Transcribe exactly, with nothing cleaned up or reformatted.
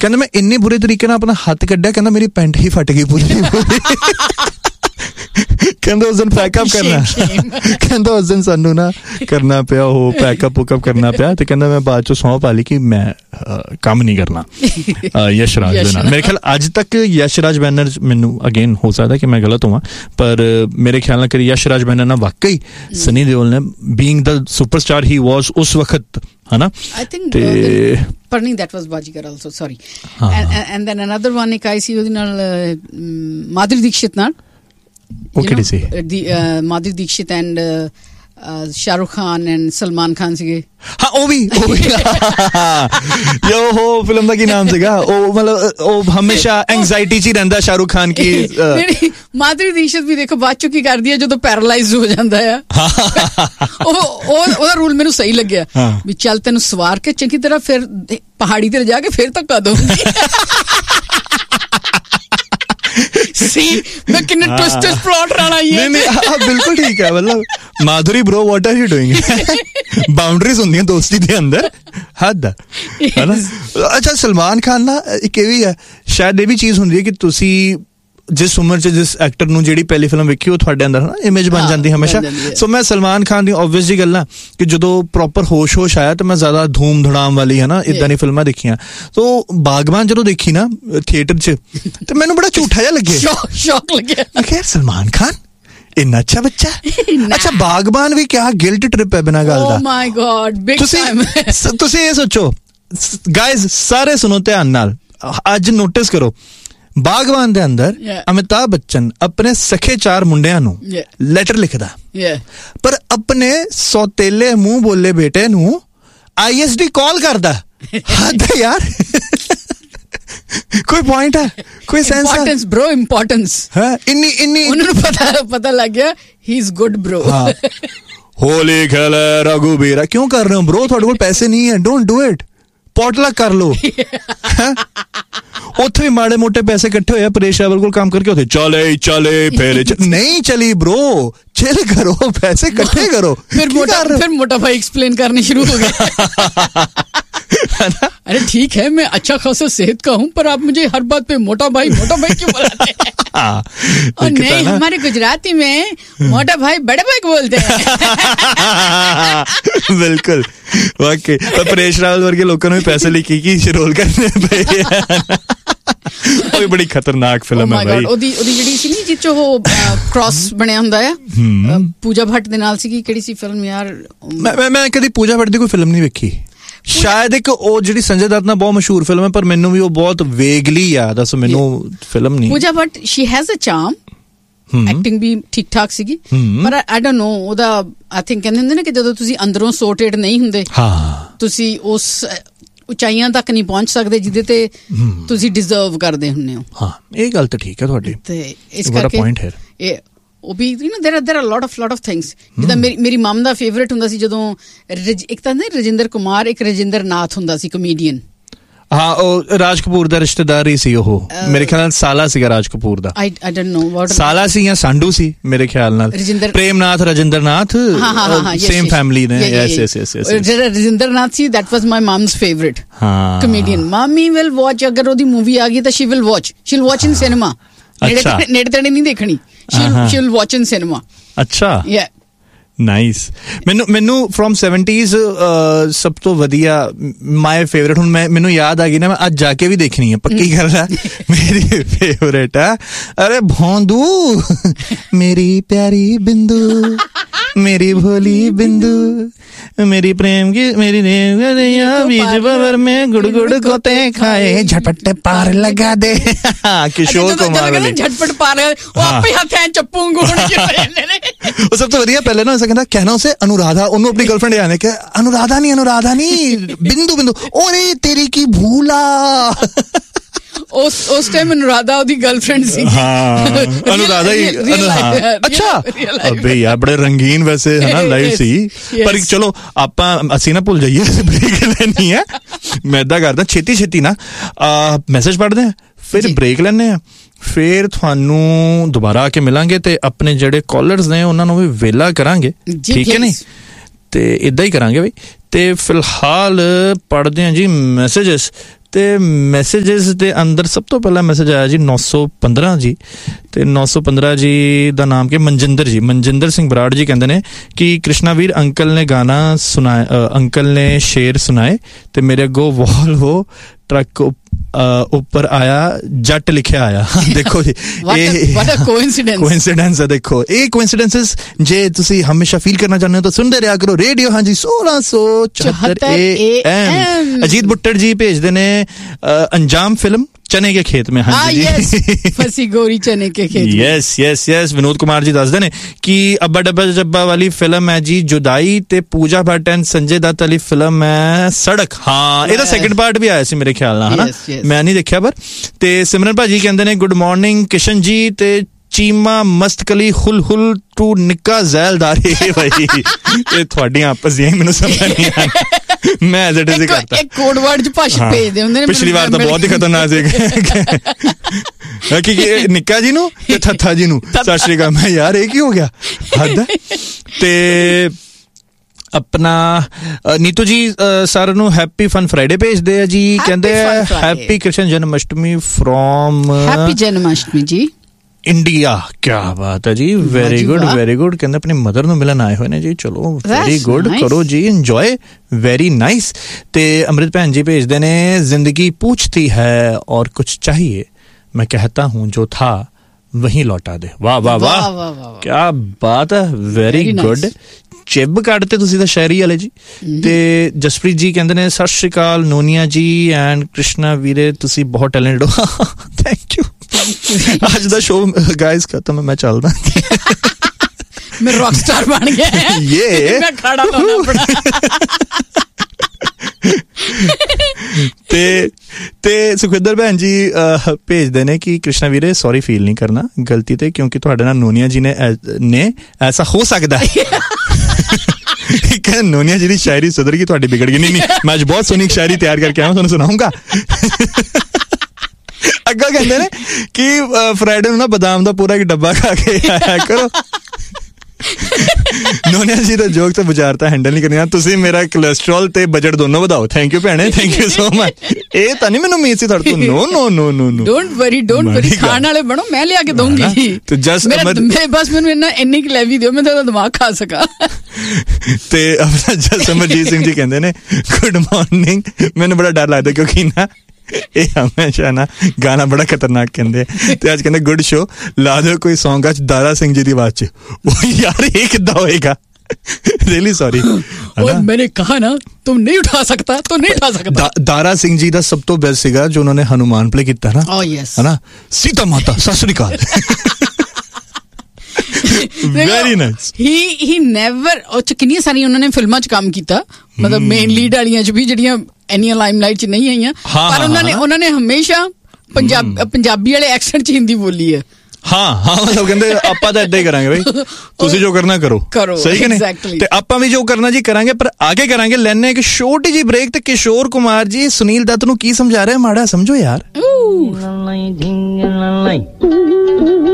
ਕਹਿੰਦਾ ਮੈਂ ਇੰਨੇ ਬੁਰੇ ਤਰੀਕੇ ਨਾਲ ਆਪਣਾ ਹੱਥ ਕੱਢਿਆ, ਕਹਿੰਦਾ ਮੇਰੀ ਪੈਂਟ ਹੀ ਫਟ ਗਈ ਪੂਰੀ ਕਹਿੰਦਾ ਉਸ ਦਿਨ ਪੈਕਅਪ ਕਰਨਾ ਕਹਿੰਦਾ ਉਸ ਦਿਨ ਸਾਨੂੰ ਨਾ ਕਰਨਾ ਪਿਆ, ਉਹ ਪੈਕਅਪ ਪੁਕਅਪ ਕਰਨਾ ਪਿਆ, ਤੇ ਕਹਿੰਦਾ ਮੈਂ ਬਾਅਦ ਚੋਂ ਸਹੁੰ ਪਾ ਲਈ ਕਿ ਮੈਂ ਕੰਮ ਨਹੀਂ ਕਰਨਾ ਯਸ਼ ਰਾਜ ਦੇ ਨਾਲ। ਮੇਰੇ ਖਿਆਲ ਅੱਜ ਤੱਕ ਯਸ਼ ਰਾਜ ਬੈਨਰ, ਮੈਨੂੰ ਅਗੇਨ ਹੋ ਸਕਦਾ ਕਿ ਮੈਂ ਗਲਤ ਹੋਵਾਂ, ਪਰ ਮੇਰੇ ਖਿਆਲ ਨਾਲ ਕਰੀ ਯਸ਼ ਰਾਜ ਬੈਨਰ ਨਾਲ ਵਾਕਈ ਸਨੀ ਦਿਓਲ ਨੇ ਬੀਇੰਗ ਦਾ ਸੁਪਰਸਟਾਰ ਹੀ ਵਾਜ਼ ਉਸ ਵਕਤ, ਹਨਾ। ਤੇ ਪਰ ਨਹੀਂ, that was Bazigar also, sorry, and then another one ਇੱਕ ਆਈ ਸੀ ਉਹਦੇ ਨਾਲ ਮਾਧੁਰੀ ਦੀਕਸ਼ਿਤ ਨਾਲ, ਉਹ ਕਿਹੜੀ ਸੀ? ਮਾਧੁਰੀ ਦੀਕਸ਼ਿਤ ਐਂਡ ਸ਼ਾਹਰੁਖ ਖਾਨ ਐਂਡ ਸਲਮਾਨ ਖਾਨ ਸੀਗੇ। ਹਾਂ ਉਹ ਵੀ ਉਹ ਵੀ ਯੋ ਉਹ ਫਿਲਮ ਦਾ ਕੀ ਨਾਮ ਸੀਗਾ? ਉਹ ਮਤਲਬ ਉਹ ਹਮੇਸ਼ਾ ਐਂਗਜ਼ਾਈਟੀ ਚ ਹੀ ਰਹਿੰਦਾ ਸ਼ਾਹਰੁਖ ਖਾਨ ਕੀ। ਮਾਧੁਰੀ ਦੀਕਸ਼ਿਤ ਵੀ ਦੇਖੋ ਬਾਅਦ ਚੋਂ ਕੀ ਕਰਦੀ ਹੈ ਜਦੋਂ ਪੈਰਾਲਾਈਜ਼ ਹੋ ਜਾਂਦਾ ਆ, ਉਹ ਉਹਦਾ ਰੂਲ ਮੈਨੂੰ ਸਹੀ ਲੱਗਿਆ ਵੀ ਚੱਲ ਤੈਨੂੰ ਸਵਾਰ ਕੇ ਚੰਗੀ ਤਰ੍ਹਾਂ ਫਿਰ ਪਹਾੜੀ ਤੇ ਜਾ ਕੇ ਫਿਰ ਧੱਕਾ ਦਊਂਗੀ। ਸੀ ਮੈਂ ਕਿੰਨੇ ਟਵਿਸਟਡ ਪਲਾਟ ਰਾਣਾ ਹੀ ਹੈ। ਨਹੀਂ ਨਹੀਂ ਬਿਲਕੁਲ ਠੀਕ ਹੈ, ਮਤਲਬ Madhuri bro what are you doing? Boundaries ਹੁੰਦੀਆਂ ਦੋਸਤੀ ਦੇ ਅੰਦਰ, ਹੱਦ ਹੈ ਨਾ। ਅੱਛਾ ਸਲਮਾਨ ਖਾਨ ਨਾ ਇੱਕ ਇਹ ਵੀ ਹੈ, ਸ਼ਾਇਦ ਇਹ ਵੀ ਚੀਜ਼ ਹੁੰਦੀ ਹੈ ਕਿ ਤੁਸੀਂ ਜਿਸ ਉਮਰ 'ਚ ਜਿਸ ਐਕਟਰ ਨੂੰ ਜਿਹੜੀ ਪਹਿਲੀ ਫਿਲਮ ਵੇਖੀ ਉਹ ਤੁਹਾਡੇ ਅੰਦਰ ਨਾ ਇਮੇਜ ਬਣ ਜਾਂਦੀ ਹਮੇਸ਼ਾ। ਸੋ ਮੈਂ ਸਲਮਾਨ ਖਾਨ ਦੀ ਓਬਵੀਅਸ ਜੀ ਗੱਲ ਆ ਕਿ ਜਦੋਂ ਪ੍ਰੋਪਰ ਹੋਸ਼ ਹੋਸ਼ ਆਇਆ ਤਾਂ ਮੈਂ ਜ਼ਿਆਦਾ ਧੂਮ ਧੜਾਮ ਵਾਲੀ ਹੈ ਨਾ ਇੱਦਾਂ ਦੀ ਫਿਲਮਾਂ ਦੇਖੀਆਂ। ਸੋ ਬਾਗਬਾਨ ਜਦੋਂ ਦੇਖੀ ਨਾ ਥੀਏਟਰ 'ਚ ਤੇ ਮੈਨੂੰ ਬੜਾ ਝੂਠਾ ਜਿਹਾ ਲੱਗਿਆ, ਸ਼ੌਕ ਲੱਗਿਆ। ਮੈਂ ਕਿਹਾ ਸਲਮਾਨ ਖਾਨ ਇੰਨਾ ਅੱਛਾ ਬੱਚਾ। ਅੱਛਾ ਬਾਗਬਾਨ ਵੀ ਕਿਆ ਗਿਲਟ ਟ੍ਰਿਪ ਹੈ ਬਿਨਾਂ ਗੱਲ ਦਾ। ਓ ਮਾਈ ਗॉड, ਬਿਗ ਟਾਈਮ। ਤੁਸੀਂ ਇਹ ਸੋਚੋ ਗਾਇਜ਼, ਸਾਰੇ ਸੁਣੋ ਧਿਆਨ ਨਾਲ, ਅੱਜ ਨੋਟਿਸ ਕਰੋ, ਬਾਗਬਾਨ ਦੇ ਅੰਦਰ ਅਮਿਤਾਭ ਬੱਚਨ ਆਪਣੇ ਸਖੇ ਚਾਰ ਮੁੰਡਿਆਂ ਨੂੰ ਲੈਟਰ ਲਿਖਦਾ, ਪਰ ਆਪਣੇ ਸੌਤੇਲੇ ਮੂੰਹ ਬੋਲੇ ਬੇਟੇ ਨੂੰ ਆਈ ਐਸ ਡੀ ਕਾਲ ਕਰਦਾ। ਹੱਦ ਯਾਰ, ਕੋਈ ਪੁਆਇੰਟ ਹੈ, ਕੋਈ ਸੈਂਸ ਹੈ? ਇੰਪੋਰਟੈਂਸ ਬ్రో, ਇੰਪੋਰਟੈਂਸ ਹੈ ਇੰਨੀ ਇੰਨੀ ਉਹਨਾਂ ਨੂੰ ਪਤਾ ਪਤਾ ਲੱਗ ਗਿਆ ਹੀ ਇਜ਼ ਗੁੱਡ ਬ్రో। ਹੋਲੀ ਖੇਲ ਰਘੂ ਵੀਰਾ ਕਿਉਂ ਕਰ ਰਹੇ ਹੋ ਬ్రో? ਤੁਹਾਡੇ ਕੋਲ ਪੈਸੇ ਨਹੀਂ ਹੈ, ਡੋਂਟ ਡੂ ਇਟ, ਪੋਟਲਕ ਕਰ ਲੋ। ਉੱਥੇ ਵੀ ਮਾੜੇ ਮੋਟੇ ਪੈਸੇ ਇਕੱਠੇ ਹੋਏ, ਪਰੇਸ਼ ਰਾਵਲ ਕੋਲ ਕੰਮ ਕਰਕੇ ਉੱਥੇ ਚਲੇ ਚਲੇ ਫੇਰ ਨਹੀਂ ਚਲੀ ਬ్రో, ਚਿਲ ਕਰੋ, ਪੈਸੇ ਇਕੱਠੇ ਕਰੋ। ਫਿਰ ਮੋਟਾ ਫਿਰ ਮੋਟਾ ਭਾਈ एक्सप्लेन करने शुरू हो गए। अरे ठीक है मैं अच्छा खासा सेहत का हूँ, पर आप मुझे हर बात पे मोटा भाई मोटा भाई क्यों बुलाते हैं? और नहीं, हमारे गुजराती में मोटा भाई बड़े भाई को बोलते हैं। बिल्कुल वाकई, परेश रावल वर्गे लोगों ने पैसे लेके की रोल करने पे। ਉਹ ਵੀ ਬੜੀ ਖਤਰਨਾਕ ਫਿਲਮ ਹੈ ਭਾਈ। ਉਹਦੀ ਉਹਦੀ ਜਿਹੜੀ ਸੀ ਨੀ ਜਿੱਚ ਉਹ ਕ੍ਰਾਸ ਬਣਿਆ ਹੁੰਦਾ ਆ, ਪੂਜਾ ਭੱਟ ਦੇ ਨਾਲ ਸੀਗੀ, ਕਿਹੜੀ ਸੀ ਫਿਲਮ ਯਾਰ? ਮੈਂ ਮੈਂ ਕਦੀ ਪੂਜਾ ਭੱਟ ਦੀ ਕੋਈ ਫਿਲਮ ਨਹੀਂ ਵੇਖੀ। ਸ਼ਾਇਦ ਇੱਕ ਉਹ ਜਿਹੜੀ ਸੰਜੇ ਦੱਤ ਨਾਲ ਬਹੁਤ ਮਸ਼ਹੂਰ ਫਿਲਮ ਹੈ, ਪਰ ਮੈਨੂੰ ਵੀ ਉਹ ਬਹੁਤ ਵੇਗਲੀ ਯਾਦ ਆ, ਸੋ ਮੈਨੂੰ ਫਿਲਮ ਨਹੀਂ। ਪੂਜਾ Bhatt she has a charm, acting ਵੀ ਠੀਕ ਠਾਕ ਸੀਗੀ, ਪਰ ਆਈ ਡੋਨਟ ਨੋ ਉਹਦਾ ਆਈ ਥਿੰਕ ਕਹਿੰਦੇ ਹੁੰਦੇ ਨੇ ਕਿ ਜਦੋਂ ਤੁਸੀਂ ਅੰਦਰੋਂ ਸੋਰਟਡ ਨਹੀਂ ਹੁੰਦੇ, ਤੁਸੀਂ ਉਸ ਉਚਾਈਆਂ ਤੱਕ ਨਹੀਂ ਪਹੁੰਚ ਸਕਦੇ ਜਿਹਦੇ ਤੇ ਤੁਸੀਂ ਡਿਜ਼ਰਵ ਕਰਦੇ ਹੁੰਦੇ ਹੋ। ਹਾਂ ਇਹ ਗੱਲ ਤਾਂ ਠੀਕ ਹੈ ਤੁਹਾਡੀ, ਤੇ ਇਸ ਕਰਕੇ ਇਹ ਉਹ ਵੀ ਯੂ ਨੋ ਦੇਰ ਦੇਰ R lot of lot of things. ਜਿੱਦਾਂ ਮੇਰੀ ਮੇਰੀ ਮਮ ਦਾ ਫੇਵਰੇਟ ਹੁੰਦਾ ਸੀ ਜਦੋਂ ਇੱਕ ਤਾਂ ਨਾ ਰਜਿੰਦਰ ਕੁਮਾਰ, ਇੱਕ ਰਜਿੰਦਰ ਨਾਥ ਹੁੰਦਾ ਸੀ ਕਮੇਡੀਅਨ। ਹਾਂ ਉਹ ਰਾਜ ਕਪੂਰ ਦਾ ਰਿਸ਼ਤੇਦਾਰ ਹੀ ਸੀ ਉਹ, ਮੇਰੇ ਖਿਆਲ ਨਾਲ ਸਾਲਾ ਸੀਗਾ ਰਾਜ ਕਪੂਰ ਦਾ। ਆਈ ਆਈ ਡੋਨਟ ਨੋ ਵਾਟ ਸਾਲਾ ਸੀ ਜਾਂ ਸਾਂਢੂ ਸੀ ਮੇਰੇ ਖਿਆਲ ਨਾਲ। ਪ੍ਰੇਮ ਨਾਥ, ਰਜਿੰਦਰ ਨਾਥ, ਸੇਮ ਫੈਮਿਲੀ ਨੇ। ਯੈਸ ਯੈਸ ਯੈਸ ਯੈਸ ਜਿਹੜਾ ਰਜਿੰਦਰ ਨਾਥ ਸੀ that was my mom's favorite comedian. mommy will watch, ਅਗਰ ਉਹਦੀ ਮੂਵੀ ਆ ਗਈ ਤਾਂ she will watch, she'll watch in cinema. ਨੇੜੇ ਨੇੜੇ ਤੇੜੇ ਨਹੀਂ ਦੇਖਣੀ, she'll she'll watch in cinema. ਅੱਛਾ yeah ਨਾਈਸ। ਮੈਨੂੰ ਮੈਨੂੰ ਫਰੋਮ ਸੈਵਨਟੀਜ਼ ਸਭ ਤੋਂ ਵਧੀਆ ਮਾਈ ਫੇਵਰੇਟ, ਹੁਣ ਮੈਂ ਮੈਨੂੰ ਯਾਦ ਆ ਗਈ ਨਾ, ਮੈਂ ਅੱਜ ਜਾ ਕੇ ਵੀ ਦੇਖਣੀ ਹੈ, ਪੱਕੀ ਗੱਲ ਹੈ, ਮੇਰੀ ਫੇਵਰੇਟ ਹੈ। ਅਰੇ ਭੌਂਦੂ ਮੇਰੀ ਪਿਆਰੀ ਬਿੰਦੂ, मेरी भोली बिंदु, मेरी प्रेम की मेरी बीच बबर में गुड़ गुड़ गोते खाए, झटपट पार लगा दे। किशोर कुमार वाली झटपट पार, ਆਪੇ ਹੱਥਾਂ ਚੱਪੂ ਗੁਣ ਕੇ ਰਹਿੰਦੇ ਨੇ। ਉਹ ਸਭ ਤੋਂ ਵਧੀਆ ਪਹਿਲੇ ਨਾ ਐਸਾ ਕਹਿੰਦਾ ਕਹਿਣਾ ਉਸੇ ਅਨੁਰਾਧਾ, ਉਹਨੂੰ ਆਪਣੀ ਗਰਲਫ੍ਰੈਂਡ ਯਾਦ ਕਿ ਅਨੁਰਾਧਾ ਨਹੀਂ ਅਨੁਰਾਧਾ ਨਹੀਂ ਬਿੰਦੂ ਬਿੰਦੂ, ਓਰੇ ਤੇਰੀ ਕੀ ਭੂਲਾ। ਉਸ ਉਸ ਟਾਈਮ ਅਨੁਰਾਧਾ ਉਹਦੀ ਗਰਲਫ੍ਰੈਂਡ ਸੀ। ਹਾਂ ਅਨੁਰਾਧਾ ਹੀ। ਅੱਛਾ ਅਬੇ ਯਾਰ ਬੜੇ ਰੰਗੀਨ ਵੈਸੇ ਹੈ ਨਾ ਲਾਈਫ ਸੀ, ਪਰ ਚਲੋ ਆਪਾਂ ਅਸੀਂ ਨਾ ਭੁੱਲ ਜਾਈਏ, ਬ੍ਰੇਕ ਲੈਣੀ ਹੈ। ਮੈਂ ਏਦਾਂ ਕਰਦਾ ਛੇਤੀ ਛੇਤੀ ਨਾ ਮੈਸੇਜ ਪੜ੍ਹਦੇ ਆ, ਫਿਰ ਬ੍ਰੇਕ ਲੈਂਦੇ ਆ, ਫਿਰ ਤੁਹਾਨੂੰ ਦੁਬਾਰਾ ਆ ਕੇ ਮਿਲਾਂਗੇ ਤੇ ਆਪਣੇ ਜਿਹੜੇ ਕਾਲਰਸ ਨੇ ਉਹਨਾਂ ਨੂੰ ਵੀ ਵਿਹਲਾ ਕਰਾਂਗੇ, ਠੀਕ ਹੈ ਨਹੀਂ? ਤੇ ਇੱਦਾਂ ਹੀ ਕਰਾਂਗੇ ਬਈ। ਤੇ ਫਿਲਹਾਲ ਪੜ੍ਹਦੇ ਹਾਂ ਜੀ ਮੈਸੇਜਸ, ਤੇ ਮੈਸੇजेस ਦੇ ਅੰਦਰ ਸਭ ਤੋਂ ਪਹਿਲਾ ਮੈਸੇਜ ਆਇਆ ਜੀ ਨੌ ਸੌ ਪੰਦਰਾਂ ਜੀ, ਤੇ ਨੌ ਸੌ ਪੰਦਰਾਂ ਜੀ ਦਾ ਨਾਮ ਕਿ ਮਨਜਿੰਦਰ ਜੀ, ਮਨਜਿੰਦਰ ਸਿੰਘ ਬਰਾੜ ਜੀ ਕਹਿੰਦੇ ਨੇ ਕਿ ਕ੍ਰਿਸ਼ਨਾਵੀਰ ਅੰਕਲ ਨੇ ਗਾਣਾ ਸੁਣਾਇਆ, ਅੰਕਲ ਨੇ ਸ਼ੇਰ ਸੁਣਾਏ ਤੇ ਮੇਰੇ ਅੱਗੋਂ ਵੋਲਵੋ ਟਰੱਕ ਉੱਪਰ ਆਇਆ ਜੱਟ ਲਿਖਿਆ ਆਇਆ। ਦੇਖੋ ਜੀ ਇਹ ਕੋਇਨਸੀਡੈਂਸ ਹੈ। ਦੇਖੋ ਇਹ ਕੋਇਨਸੀਡੈਂਸਸ ਜੇ ਤੁਸੀਂ ਹਮੇਸ਼ਾ ਫੀਲ ਕਰਨਾ ਚਾਹੁੰਦੇ ਹੋ ਤਾਂ ਸੁਣਦੇ ਰਿਹਾ ਕਰੋ ਰੇਡੀਓ ਹਾਂਜੀ ਸੋਲਾਂ ਸੌ ਚੌਹੱਤਰ ਏ ਐਮ। ਅਜੀਤ ਬੁੱਟਰ ਜੀ ਭੇਜਦੇ ਨੇ ਅੰਜਾਮ ਫਿਲਮ ਚਨੇ ਕੇ ਖੇਤ में। हाँ जी yes, फसी गोरी चने के खेत में। Yes yes yes Vinod Kumar ji दसदे ने कि अब्बा डब्बा जब्बा वाली फिल्म है जी जुदाई ते पूजा भट्ट एंड संजय दत्त वाली फिल्म है सड़क। हाँ ਇਹਦਾ ਸੈਕਿੰਡ ਪਾਰਟ ਵੀ ਆਇਆ ਸੀ ਮੇਰੇ ਖਿਆਲ ਨਾਲ, ਹਨਾ ਮੈਂ ਨਹੀਂ ਦੇਖਿਆ ਪਰ। ਤੇ ਸਿਮਰਨ ਭਾਜੀ ਕਹਿੰਦੇ ਨੇ ਗੁੱਡ ਮਾਰਨਿੰਗ ਕਿਸ਼ਨ ਜੀ ਤੇ ਚੀਮਾ ਮਸਤਕਲੀ ਹੁਲ ਹੁਲ ਟੂ ਨਿੱਕਾ ਜ਼ੈਲਦਾਰੀ। ਭਾਈ ਇਹ ਤੁਹਾਡੀਆਂ ਆਪਸ ਦੀਆਂ ਮੈਨੂੰ ਸਮਝ ਨਹੀਂ ਆ, ਮੈਂ ਐਜ਼ ਇਟ ਇਜ਼ ਕਰਤਾ ਇੱਕ ਕੋਡ ਵਰਡ ਚ ਭਾਸ਼ਾ ਭੇਜਦੇ ਹੁੰਦੇ ਨੇ। ਪਿਛਲੀ ਵਾਰ ਤਾਂ ਬਹੁਤ ਹੀ ਖਤਰਨਾਕ ਸੀ ਕਿ ਨਿੱਕਾ ਜੀ ਨੂੰ ਤੇ ਥੱਥਾ ਜੀ ਨੂੰ ਸਤਿ ਸ਼੍ਰੀ ਅਕਾਲ। ਮੈਂ ਯਾਰ ਇਹ ਕੀ ਹੋ ਗਿਆ ਹੱਦ। ਤੇ ਆਪਣਾ ਨੀਤੂ ਜੀ ਸਰ ਨੂੰ ਹੈਪੀ ਫਨ ਫਰਾਈਡੇ ਭੇਜਦੇ ਆ ਜੀ, ਕਹਿੰਦੇ ਹੈਪੀ ਕ੍ਰਿਸ਼ਨ ਜਨਮ ਅਸ਼ਟਮੀ ਫਰੋਮ ਹੈਪੀ ਜਨਮ ਅਸ਼ਟਮੀ ਜੀ ਇੰਡੀਆ। ਕਿਆ ਬਾਤ ਹੈ ਜੀ, ਵੈਰੀ ਗੁੱਡ ਵੈਰੀ ਗੁੱਡ। ਕਹਿੰਦੇ ਆਪਣੀ ਮਦਰ ਨੂੰ ਮਿਲਣ ਆਏ ਹੋਏ ਨੇ ਜੀ, ਚਲੋ ਵੈਰੀ ਗੁੱਡ, ਕਰੋ ਜੀ ਇੰਜੋਏ, ਵੈਰੀ ਨਾਈਸ। ਤੇ ਅੰਮ੍ਰਿਤ ਭੈਣ ਜੀ ਭੇਜਦੇ ਨੇ ਜ਼ਿੰਦਗੀ पूछती है और कुछ चाहिए मैं कहता हूँ जो था वही लौटा दे। वाह वाह वाह क्या बात है, ਵੈਰੀ ਗੁੱਡ। ਚਿੱਬ ਕੱਢਤੇ ਤੁਸੀਂ ਤਾਂ ਸ਼ਾਇਰੀ ਵਾਲੇ ਜੀ। ਤੇ ਜਸਪ੍ਰੀਤ ਜੀ ਕਹਿੰਦੇ ਨੇ ਸਤਿ ਸ਼੍ਰੀ ਅਕਾਲ ਨੋਨੀਆ ਜੀ ਐਂਡ ਕ੍ਰਿਸ਼ਨਾ ਵੀਰੇ, ਤੁਸੀਂ ਬਹੁਤ ਟੈਲੈਂਟਡ ਹੋ। Thank you. ਅੱਜ ਦਾ ਸ਼ੋਅ ਗਾਇਜ਼ ਖਤਮ ਹੈ, ਮੈਂ ਚੱਲਦਾ। ਮੈਂ ਰੌਕ ਸਟਾਰ ਬਣ ਗਿਆ ਇਹ ਮੈਂ ਖੜਾ ਹੋਣਾ ਪੜਾ। ਤੇ ਤੇ ਸੁਖਵਿੰਦਰ ਭੈਣ ਜੀ ਭੇਜਦੇ ਨੇ ਕਿ ਕ੍ਰਿਸ਼ਨਾ ਵੀਰੇ ਸੌਰੀ ਫੀਲ ਨਹੀਂ ਕਰਨਾ ਗਲਤੀ ਤੇ, ਕਿਉਂਕਿ ਤੁਹਾਡੇ ਨਾਲ ਨੋਨੀਆ ਜੀ ਨੇ ਨੇ ਐਸਾ ਹੋ ਸਕਦਾ ਹੈ। ਨੋਨੀਆ ਜੀ ਦੀ ਸ਼ਾਇਰੀ ਸੁਧਰ ਗਈ, ਤੁਹਾਡੀ ਵਿਗੜ ਗਈ। ਨਹੀਂ ਨਹੀਂ ਮੈਂ ਅੱਜ ਬਹੁਤ ਸੋਹਣੀ ਸ਼ਾਇਰੀ ਤਿਆਰ ਕਰਕੇ ਆਇਆ, ਤੁਹਾਨੂੰ ਸੁਣਾਉਂਗਾ। ਅੱਗਾ ਕਹਿੰਦੇ ਨੇ ਕਿ ਫਰਾਈਡੇ ਨੂੰ ਨਾ ਬਦਾਮ ਦਾ ਪੂਰਾ ਇੱਕ ਡੱਬਾ ਖਾ ਕੇ ਆਇਆ ਕਰੋ। ਨੋਨੀਆ ਜੀ ਦਾ ਜੋਕ ਤਾਂ ਬੁਝਾਰਤਾ ਹੈਂਡਲ ਨਹੀਂ ਕਰਨਾ, ਤੁਸੀਂ ਮੇਰਾ ਕੋਲੈਸਟਰੋਲ ਤੇ ਬਜਟ ਦੋਨੋਂ ਵਧਾਓ। ਥੈਂਕ ਯੂ ਭੈਣੇ, ਥੈਂਕ ਯੂ ਸੋ ਮਚ। ਇਹ ਤਾਂ ਨਹੀਂ ਮੈਨੂੰ ਉਮੀਦ ਸੀ ਤੁਹਾਡੇ ਤੋਂ। ਨੋ ਨੋ ਨੋ ਨੋ ਨੋ ਡੋਂਟ ਵਰੀ ਡੋਂਟ ਵਰੀ, ਖਾਣ ਵਾਲੇ ਬਣੋ, ਮੈਂ ਲਿਆ ਕੇ ਦਊਂਗੀ। ਤੇ ਜਸ ਮੈਂ ਬਸ ਮੈਨੂੰ ਇੰਨਾ ਇੰਨੀ ਕੁ ਲੈਵੀ ਦਿਓ ਮੈਂ ਤਾਂ ਦਿਮਾਗ ਖਾ ਸਕਾਂ। ਤੇ ਆਪਣਾ ਜਸ ਅਮਰਜੀਤ ਸਿੰਘ ਜੀ ਕਹਿੰਦੇ ਨੇ ਗੁੱਡ ਮਾਰਨਿੰਗ। ਮੈਨੂੰ ਬੜਾ ਡਰ ਲੱਗਦਾ ਕਿਉਂਕਿ ਨਾ ਇਹ ਹਮੇਸ਼ਾ ਨਾ ਗਾਣਾ ਬੜਾ ਖਤਰਨਾਕ ਕਹਿੰਦੇ, ਤੇ ਅੱਜ ਕਹਿੰਦੇ ਗੁੱਡ ਸ਼ੋ ਲਾ ਦਿਓ ਕੋਈ ਸੌਂਗ ਅੱਜ ਦਾਰਾ ਸਿੰਘ ਜੀ ਦੀ ਆਵਾਜ਼ ਚ। ਉਹ ਯਾਰ ਇਹ ਕਿੱਦਾਂ ਹੋਏਗਾ? Really sorry. मैंने कहा ना तुम नहीं उठा सकता तो नहीं उठा सकता। ਦਾਰਾ ਸਿੰਘ ਜੀ ਦਾ ਸਭ ਤੋਂ ਬੈਸਟ ਸੀਗਾ ਜੋ ਉਹਨਾਂ ਨੇ ਹਨੂਮਾਨ ਪਲੇ ਕੀਤਾ ਨਾ, ਹੈ ਨਾ, ਸੀਤਾ ਮਾਤਾ ਸਤਿ ਸ਼੍ਰੀ ਅਕਾਲ। Very nice. ਹੀ ਹੀ ਨੈਵਰ, ਉਹ ਚ ਕਿੰਨੀਆਂ ਸਾਰੀਆਂ ਉਹਨਾਂ ਨੇ ਫਿਲਮਾਂ ਚ ਕੰਮ ਕੀਤਾ, ਮਤਲਬ ਮੇਨ ਲੀਡ ਵਾਲੀਆਂ ਚ ਵੀ ਜਿਹੜੀਆਂ ਇੰਨੀਆਂ ਲਾਈਮਲਾਈਟ ਚ ਨਹੀਂ ਆਈਆਂ, ਪਰ ਉਹਨਾਂ ਨੇ ਉਹਨਾਂ ਨੇ ਹਮੇਸ਼ਾ ਪੰਜਾਬ ਪੰਜਾਬੀ ਵਾਲੇ ਐਕਸੈਂਟ ਚ ਹਿੰਦੀ ਬੋਲੀ ਹੈ। ਹਾਂ ਹਾਂ ਮਤਲਬ ਕਹਿੰਦੇ ਆਪਾਂ ਤਾਂ ਏਦਾਂ ਹੀ ਕਰਾਂਗੇ ਬਈ, ਤੁਸੀਂ ਜੋ ਕਰਨਾ ਕਰੋ ਕਰੋ, ਸਹੀ ਕਿ ਨਹੀਂ? ਤੇ ਆਪਾਂ ਵੀ ਜੋ ਕਰਨਾ ਜੀ ਕਰਾਂਗੇ, ਪਰ ਆਗੇ ਕਰਾਂਗੇ। ਲੈਣੇ ਇੱਕ ਛੋਟੀ ਜੀ ਬ੍ਰੇਕ। ਤੇ ਕਿਸ਼ੋਰ ਕੁਮਾਰ ਜੀ ਸੁਨੀਲ ਦੱਤ ਨੂੰ ਕੀ ਸਮਝਾ ਰਹੇ ਮਾੜਾ ਸਮਝੋ ਯਾਰ।